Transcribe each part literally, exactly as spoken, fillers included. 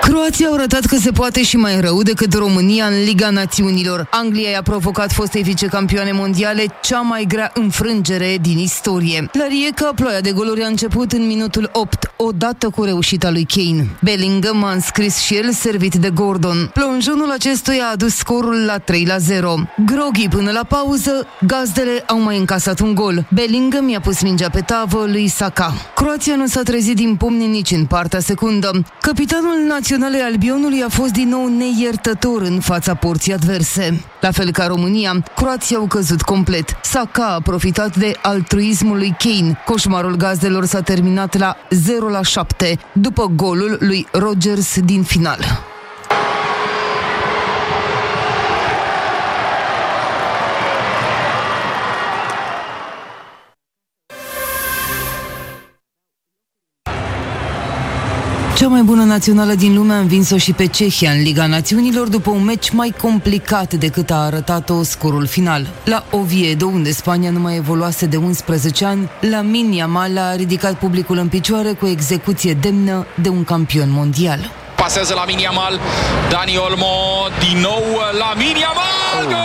Croația au arătat că se poate și mai rău decât România în Liga Națiunilor. Anglia i-a provocat fostei vicecampioane mondiale cea mai grea înfrângere din istorie. La Rijeka, ploaia de goluri a început în minutul opt, odată cu reușita lui Kane. Bellingham a înscris și el, servit de Gordon. Plonjonul acestuia a adus scorul la trei la zero. Groghi până la pauză, gazdele au mai încasat un gol. Bellingham i-a pus mingea pe tavă lui Saka. Croația nu s-a trezit din pumni nici în partea secundă. Capitanul național al Albionului a fost din nou neiertător în fața porții adverse. La fel ca România, croații au căzut complet. Saka a profitat de altruismul lui Kane. Coșmarul gazdelor s-a terminat la zero la șapte, după golul lui Rodgers din final. Cea mai bună națională din lume a învins-o și pe Cehia în Liga Națiunilor după un meci mai complicat decât a arătat-o scorul final. La Oviedo, unde Spania nu mai evoluase de unsprezece ani, Lamine Yamal a ridicat publicul în picioare cu o execuție demnă de un campion mondial. Pasează Lamine Yamal, Dani Olmo, din nou Lamine Yamal! Gol!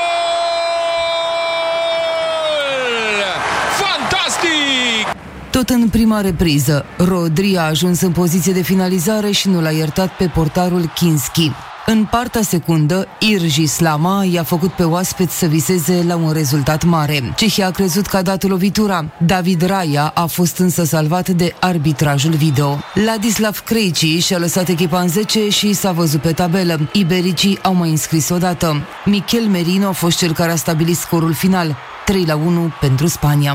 Fantastic! Tot în prima repriză, Rodri a ajuns în poziție de finalizare și nu l-a iertat pe portarul Kinski. În partea secundă, Irgi Slama i-a făcut pe oaspeți să viseze la un rezultat mare. Cehia a crezut că a dat lovitura. David Raya a fost însă salvat de arbitrajul video. Ladislav Krejci și-a lăsat echipa în zece și s-a văzut pe tabelă. Ibericii au mai înscris odată. Michel Merino a fost cel care a stabilit scorul final, trei la unu pentru Spania.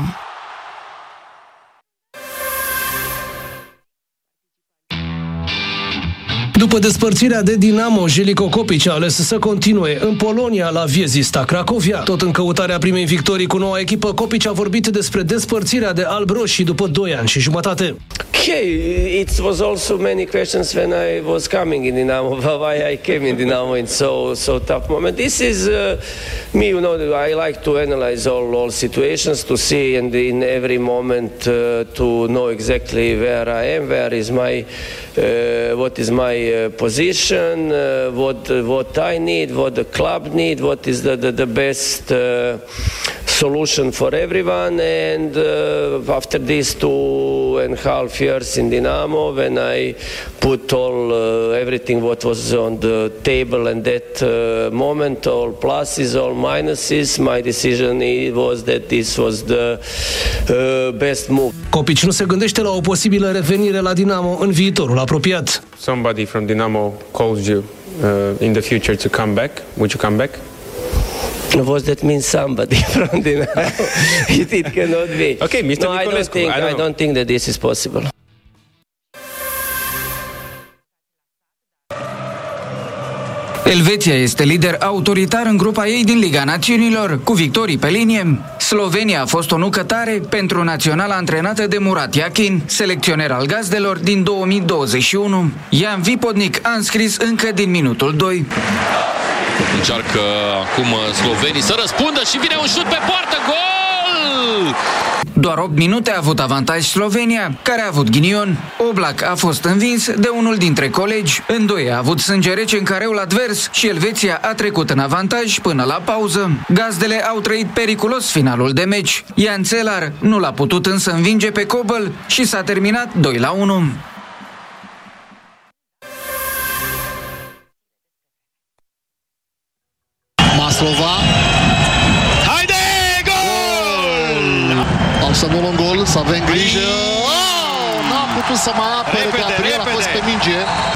După despărțirea de Dinamo, Jeliko Kopic a ales să continue în Polonia la Wiedźista Cracovia. Tot în căutarea primei victorii cu noua echipă, Kopic a vorbit despre despărțirea de alb-roșii după doi ani și jumătate. Okay, it was also many questions when I was coming in Dinamo, why I came in Dinamo in so so tough moment. This is uh, me, you know, I like to analyze all all situations, to see and in every moment uh, to know exactly where I am, where is my uh, what is my uh, position, uh, what uh, what I need, what the club need, what is the the, the best uh, solution for everyone. And uh, after these two and a half years in Dinamo, when I put all uh, everything what was on the table and that uh, moment, all pluses, all minuses, my decision was that this was the uh, best move. Kopic nu se gândește la o posibilă revenire la Dinamo în viitorul apropiat. Somebody from Dinamo calls you uh, in the future to come back. Would you come back? What that means somebody from Dinamo? it, it cannot be. Okay, mister No, I don't think. I don't, I don't think that this is possible. Elveția este lider autoritar în grupa ei din Liga Națiunilor, cu victorii pe linie. Slovenia a fost o nucă tare pentru naționala antrenată de Murat Yakin, selecționer al gazdelor din două mii douăzeci și unu. Jan Vipodnik a înscris încă din minutul doi. Încearcă acum slovenii să răspundă și vine un șut pe poartă, gol! Doar opt minute a avut avantaj Slovenia, care a avut ghinion. Oblak a fost învins de unul dintre colegi. În doi a avut sânge rece în careul advers și Elveția a trecut în avantaj până la pauză. Gazdele au trăit periculos finalul de meci. Jan Celar nu l-a putut însă învinge pe Kobel și s-a terminat doi la unu. Maslova. Haide! Gol! Au să nu luăm gol, să avem grijă. Oh, n-a putut să mai apere Gabriel, a fost pe minge.